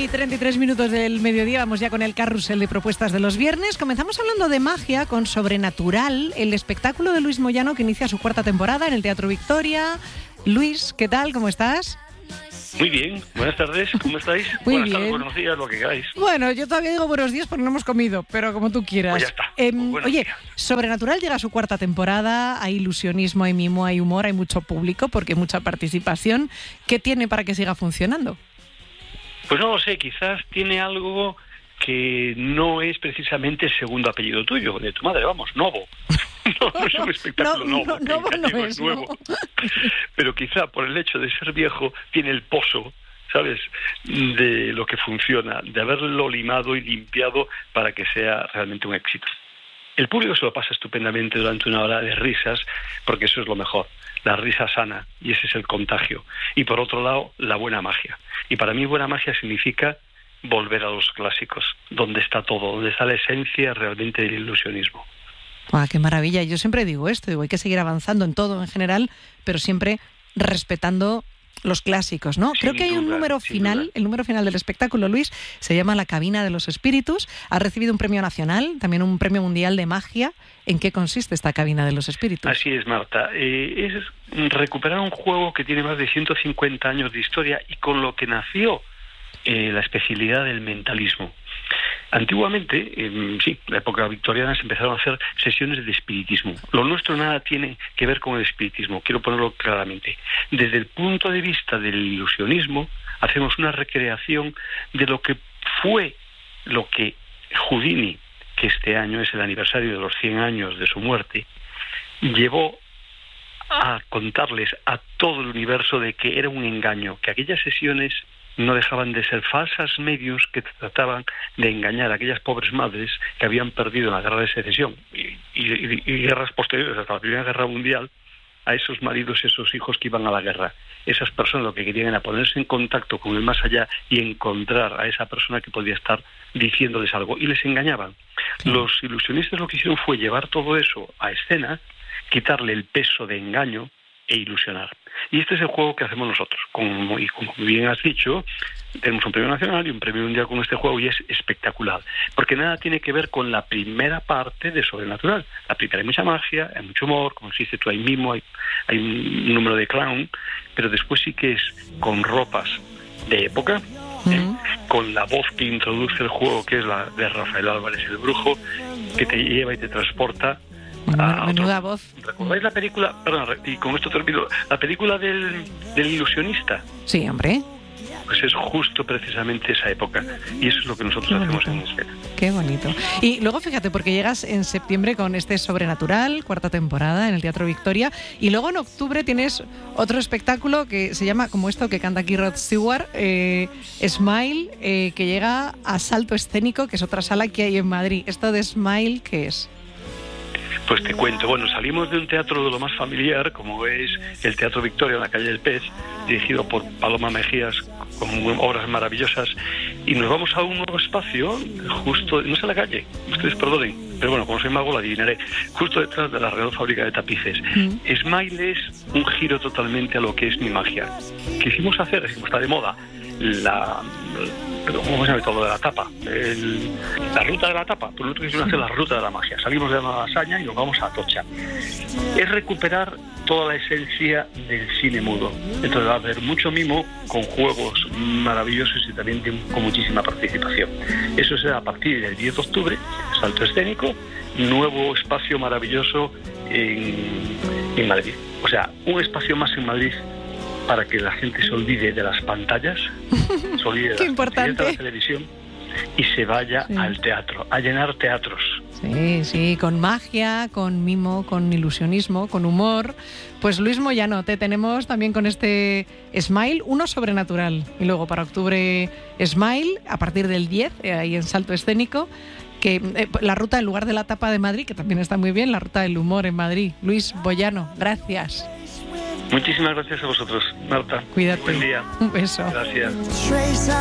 1:33 del mediodía, vamos ya con el carrusel de propuestas de los viernes. Comenzamos hablando de magia con Sobrenatural, el espectáculo de Luis Moyano que inicia su 4ª temporada en el Teatro Victoria. Luis, ¿qué tal? ¿Cómo estás? Muy bien, buenas tardes, ¿cómo estáis? Muy buenas bien. tardes, buenos días, lo que queráis. Bueno, yo todavía digo buenos días porque no hemos comido, pero como tú quieras. Pues ya está. Oye, Sobrenatural llega a su 4ª temporada, hay ilusionismo, hay mimo, hay humor, hay mucho público porque hay mucha participación. ¿Qué tiene para que siga funcionando? Pues no lo sé, quizás tiene algo que no es precisamente el segundo apellido tuyo, de tu madre, vamos, Novo. No es un espectáculo nuevo, Novo no es nuevo. No. Pero quizá por el hecho de ser viejo tiene el pozo, ¿sabes?, de lo que funciona, de haberlo limado y limpiado para que sea realmente un éxito. El público se lo pasa estupendamente durante una hora de risas, porque eso es lo mejor, la risa sana, y ese es el contagio. Y por otro lado, la buena magia. Y para mí buena magia significa volver a los clásicos, donde está todo, donde está la esencia realmente del ilusionismo. ¡Qué maravilla! Yo siempre digo esto, hay que seguir avanzando en todo en general, pero siempre respetando los clásicos, ¿no? Creo que hay un número final, el número final del espectáculo, Luis, se llama La Cabina de los Espíritus. Ha recibido un premio nacional, también un premio mundial de magia. ¿En qué consiste esta Cabina de los Espíritus? Así es, Marta. Es recuperar un juego que tiene más de 150 años de historia y con lo que nació la especialidad del mentalismo. Antiguamente, sí, en la época victoriana se empezaron a hacer sesiones de espiritismo. Lo nuestro nada tiene que ver con el espiritismo, quiero ponerlo claramente. Desde el punto de vista del ilusionismo, hacemos una recreación de lo que fue lo que Houdini, que este año es el aniversario de los 100 años de su muerte, llevó a contarles a todo el universo de que era un engaño, que aquellas sesiones no dejaban de ser falsas medios que trataban de engañar a aquellas pobres madres que habían perdido en la guerra de secesión y guerras posteriores hasta la Primera Guerra Mundial, a esos maridos y esos hijos que iban a la guerra. Esas personas lo que querían era ponerse en contacto con el más allá y encontrar a esa persona que podía estar diciéndoles algo, y les engañaban. Sí. Los ilusionistas lo que hicieron fue llevar todo eso a escena, quitarle el peso de engaño e ilusionar. Y este es el juego que hacemos nosotros. Como bien has dicho, tenemos un premio nacional y un premio mundial con este juego, y es espectacular. Porque nada tiene que ver con la primera parte de Sobrenatural. La primera hay mucha magia, hay mucho humor, como dices tú, hay mimo, hay un número de clown, pero después sí que es con ropas de época, con la voz que introduce el juego, que es la de Rafael Álvarez, el brujo, que te lleva y te transporta. Menuda voz. ¿Recordáis la película? Perdón, y con esto termino. La película del ilusionista. Sí, hombre. Pues es justo precisamente esa época. Y eso es lo que nosotros hacemos en escena. Qué bonito. Y luego fíjate, porque llegas en septiembre con este Sobrenatural, 4ª temporada en el Teatro Victoria. Y luego en octubre tienes otro espectáculo que se llama, como esto que canta aquí Rod Stewart, Smile, que llega a Salto Escénico, que es otra sala que hay en Madrid. ¿Esto de Smile qué es? Pues te cuento, bueno, salimos de un teatro de lo más familiar, como es el Teatro Victoria en la calle del Pez, dirigido por Paloma Mejías, con obras maravillosas, y nos vamos a un nuevo espacio, justo, no sé la calle, ustedes perdonen, pero bueno, como soy mago lo adivinaré, justo detrás de la Real Fábrica de Tapices. Smile es un giro totalmente a lo que es mi magia. Quisimos hacer, como está de moda, ¿cómo se llama todo? De la tapa, la ruta de la tapa. Por lo tanto quisimos hacer la ruta de la magia. Salimos de Malasaña y nos vamos a Atocha. Es recuperar toda la esencia del cine mudo. Entonces va a haber mucho mimo, con juegos maravillosos y también con muchísima participación. Eso será a partir del 10 de octubre, Salto Escénico, nuevo espacio maravilloso en Madrid. O sea, un espacio más en Madrid para que la gente se olvide de las pantallas, se olvide de la televisión y se vaya al teatro, a llenar teatros. Sí, con magia, con mimo, con ilusionismo, con humor. Pues Luis Moyano, te tenemos también con este Smile, uno Sobrenatural. Y luego para octubre Smile, a partir del 10, ahí en Salto Escénico, que la ruta en lugar de la tapa de Madrid, que también está muy bien, la ruta del humor en Madrid. Luis Moyano, gracias. Muchísimas gracias a vosotros, Marta. Cuídate. Buen día. Un beso. Gracias.